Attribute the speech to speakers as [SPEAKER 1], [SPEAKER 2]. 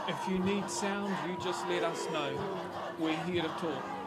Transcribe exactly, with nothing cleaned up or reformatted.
[SPEAKER 1] If you need sound, you just let us know. We're here to talk.